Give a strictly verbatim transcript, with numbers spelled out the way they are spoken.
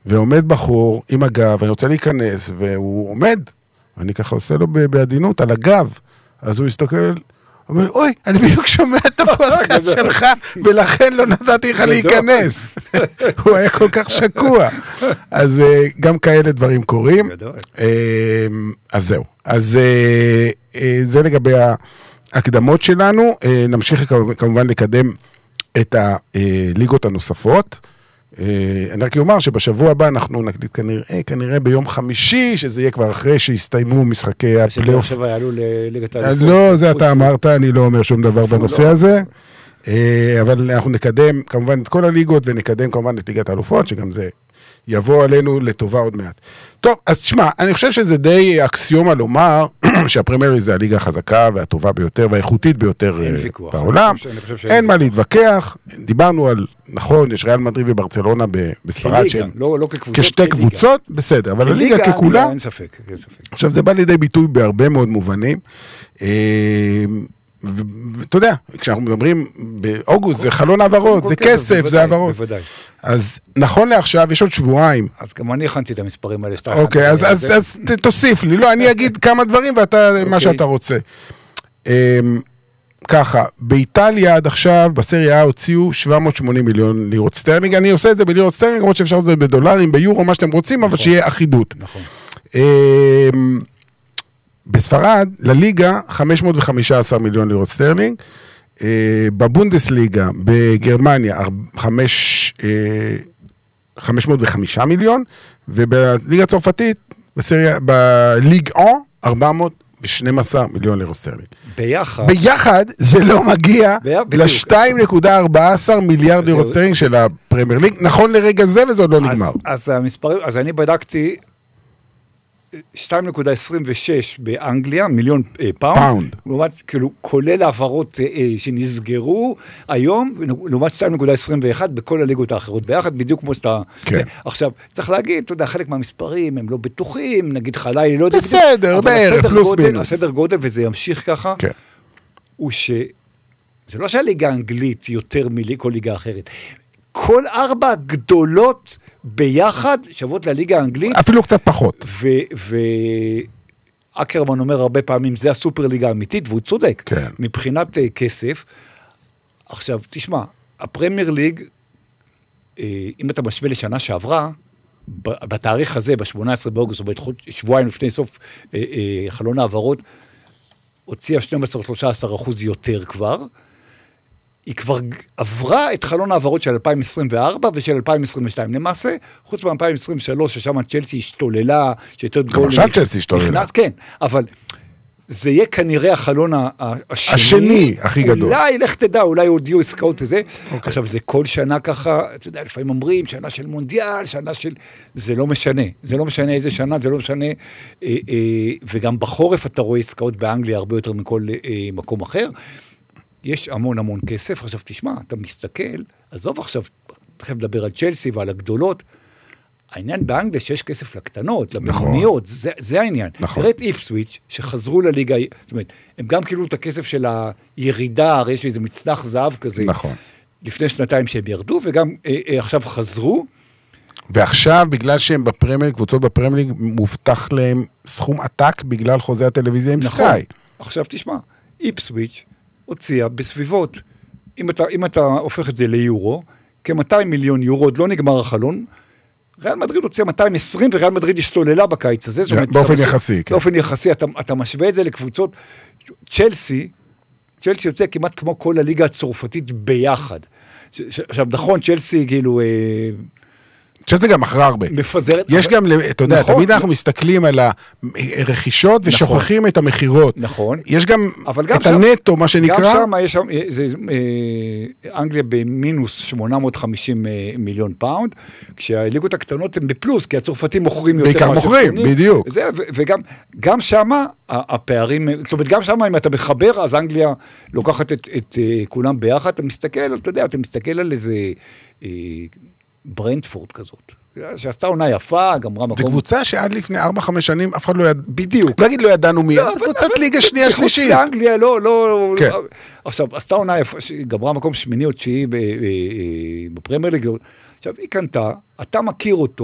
ועומד בחור עם הגב, אני רוצה להיכנס, והוא עומד, אני ככה עושה לו בעדינות על הגב, אז הוא מסתכל, אומר, אוי, אני בדיוק שומע את הפודקאסט שלך, ולכן לא נתתי לך להיכנס. הוא היה כל כך שקוע. אז גם כאלה דברים קורים. אז זהו. אז זה לגבי ההקדמות שלנו. נמשיך כמובן לקדם את הליגות הנוספות. אני רק אומר שבשבוע הבא אנחנו נקליט כנראה, כנראה ביום חמישי, שזה יהיה כבר אחרי שהסתיימו משחקי הפלייאוף. שבוע יעלו לליגת האלופות. לא, זה אתה אמרת, אני לא אומר שום דבר בנושא הזה, אבל אנחנו נקדם כמובן את כל הליגות, ונקדם כמובן את ליגת האלופות, שגם זה יבוא עלינו לטובה עוד מעט. טוב, אז תשמע, אני חושב שזה די אקסיומה לומר, שהפרמייר ליג זה הליגה החזקה והטובה ביותר והאיכותית ביותר בעולם. אין מה להתווכח. דיברנו על, נכון, יש ריאל מדריד וברצלונה בספרד שהן כשתי קבוצות, בסדר, אבל הליגה ככולה, עכשיו זה בא לידי ביטוי בהרבה מאוד מובנים. ואתה יודע, כשאנחנו מדברים באוגוסט, זה חלון העברות, זה כסף, זה העברות. אז נכון לעכשיו, יש עוד שבועיים. אז גם אני הכנתי את המספרים האלה. אוקיי, אז תוסיף לי. לא, אני אגיד כמה דברים, ואתה, מה שאתה רוצה. ככה, באיטליה עד עכשיו, בסריה הוציאו שבע מאות ושמונים מיליון לירות סטרלינג. אני עושה את זה בלירות סטרלינג, למרות שאפשר את זה בדולרים, ביורו, מה שאתם רוצים, אבל שיהיה אחידות. נכון. בספרד, לליגה, חמש מאות וחמישה עשר מיליון לירות סטרלינג, בבונדסליגה, בגרמניה, חמש מאות וחמישה מיליון, ובליגה הצרפתית, בליג אן, ארבע מאות ושנים עשר מיליון לירות סטרלינג. ביחד. ביחד זה לא מגיע ל-שתיים נקודה ארבע עשרה מיליארד לירות סטרלינג של הפרמייר ליג, נכון לרגע זה, וזה עוד לא נגמר. אז המספרים, אז אני בדקתי, שתיים נקודה עשרים ושש באנגליה, מיליון פאונד, לעומת, כאילו, כולל העברות שנסגרו היום, לעומת שתיים נקודה עשרים ואחת בכל הליגות האחרות, ביחד בדיוק כמו שאתה... עכשיו, צריך להגיד, אתה יודע, חלק מהמספרים הם לא בטוחים, נגיד חלילי, לא יודע... בסדר, בערך, פלוס מינוס. הסדר גודל, וזה ימשיך ככה, הוא ש... זה לא שהליגה האנגלית יותר מכל ליגה אחרת. כל ארבע גדולות ביחד שוות לליגה האנגלית. אפילו קצת פחות. ואקרמן אומר הרבה פעמים, זה הסופר ליגה האמיתית, והוא צודק. כן. מבחינת כסף. עכשיו, תשמע, הפרמייר ליג, אם אתה משווה לשנה שעברה, בתאריך הזה, ב-שמונה עשרה באוגוסט, או שבועיים לפני סוף חלון העברות, הוציאה שנים עשר עד שלושה עשר אחוז יותר כבר, היא כבר עברה את חלון העברות של אלפיים עשרים וארבע ושל אלפיים עשרים ושתיים. למעשה, חוץ מ-אלפיים עשרים ושלוש, ששם צ'לסי השתוללה, שיותר גול... גם עכשיו צ'לסי השתוללה. כן, אבל זה יהיה כנראה החלון השני. השני, הכי גדול. אולי, לך תדע, אולי עוד יהיו עסקאות וזה. עכשיו, זה כל שנה ככה, אתה יודע, לפעמים אומרים, שנה של מונדיאל, שנה של... זה לא משנה. זה לא משנה איזה שנה, זה לא משנה. וגם בחורף אתה רואה עסקאות באנגליה הרבה יותר מכל מקום אחר. יש המון המון כסף, עכשיו תשמע, אתה מסתכל, עזוב עכשיו, תכף לדבר על צ'לסי ועל הגדולות, העניין באנגליה שיש כסף לקטנות, לבינוניות, זה, זה העניין. נכון. תראה את איפסוויץ' שחזרו לליגה, זאת אומרת, הם גם קיבלו את הכסף של הירידה, הרי יש לי איזה מצנח זהב כזה, נכון. לפני שנתיים שהם ירדו, וגם אה, אה, עכשיו חזרו. ועכשיו, בגלל שהם בפרמייר, קבוצות בפרמייר, מובטח להם סכום עתק בגלל חוזה הטלוויזיה עם נכון. סקאי. עכשיו תשמע, איפסוויץ' הוציאה בסביבות, אם אתה, אם אתה הופך את זה ליורו, כ-מאתיים מיליון יורו, עוד לא נגמר החלון, ריאל מדריד הוציאה מאתיים ועשרים, וריאל מדריד השתוללה בקיץ הזה. באופן יחסי. באופן יחסי, אתה, אתה משווה את זה לקבוצות, צ'לסי, צ'לסי יוצא כמעט כמו כל הליגה הצרפתית ביחד. עכשיו, נכון, צ'לסי, כאילו... צ'לסי גם אחרי הרבה. מפזרת. יש גם, אתה יודע, תמיד אנחנו מסתכלים על הרכישות ושוכחים את המחירות. נכון. יש גם את הנטו, מה שנקרא. גם שם יש, אנגליה במינוס שמונה מאות וחמישים מיליון פאונד, כשהליגות הקטנות הן בפלוס, כי הצרפתים מוכרים יותר. בעיקר מוכרים, בדיוק. וגם שם הפערים, זאת אומרת, גם שם אם אתה מחבר, אז אנגליה לוקחת את כולם ביחד, אתה מסתכל, אתה יודע, אתה מסתכל על איזה... ברנטפורד כזאת, שעשתה עונה יפה, גמרה מקום. זו קבוצה שעד לפני ארבע חמש שנים אף אחד לא ידע, בדיוק. לא אגיד לא ידענו מי, זו קבוצת ליגה שנייה שלישית. חוץ לאנגליה, לא, לא, עכשיו, עשתה עונה יפה, גמרה מקום שמיני או תשיעי בפרמייר ליג, עכשיו, היא קנתה, אתה מכיר אותו,